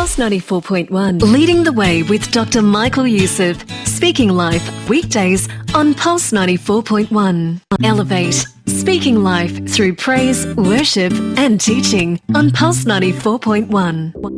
Pulse 94.1, leading the way with Dr. Michael Youssef, speaking life weekdays on Pulse 94.1. Elevate, speaking life through praise, worship and teaching on Pulse 94.1.